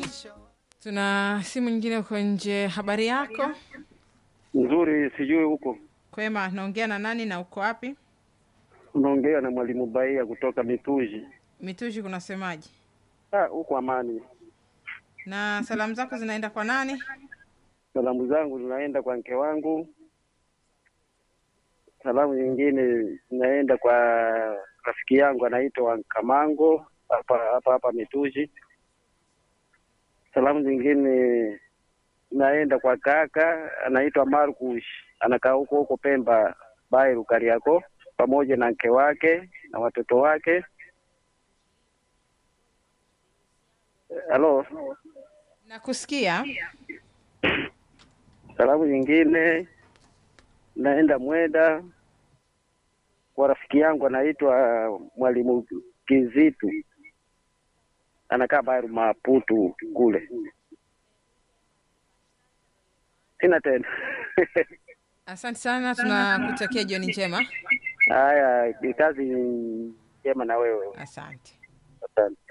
Tuna simu nyingine uko nje. Habari yako? Nzuri, sijui huko. Kwema, naongea na nani na uko wapi? Unaongea na Mwalimu Baia kutoka Mituji. Mituji kunasemaje? Huko amani. Na salamu zako zinaenda kwa nani? Salamu zangu zinaenda kwa mke wangu. Salamu nyingine zinaenda kwa rafiki yangu anaitwa Kamango hapa Mituji. Salamu zingine zinaenda kwa kaka anaitwa Marcus, anakaa huko Pemba Bairu Kariako, pamoja na mke wake na watoto wake. Halo, Nakusikia. salamu nyingine naenda Mwenda kwa rafiki yangu anaitwa Mwalimu Kizitu, anakaa Bairu Maputu kule. Sina tena. Asante sana, tunakutakia jioni njema. Haya, kazi njema na wewe. Asante. Asante.